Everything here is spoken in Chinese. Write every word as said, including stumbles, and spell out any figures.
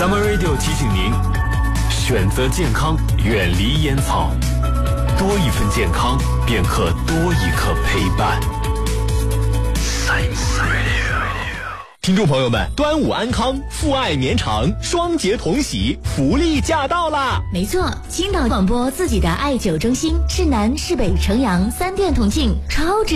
Summer Radio 提醒您，选择健康，远离烟草，多一份健康，便可多一刻陪伴。 听众朋友们，端午安康，父爱绵长，双节同喜，福利驾到啦！ 没错，青岛广播自己的艾灸中心，是南是北城阳三店同庆，超值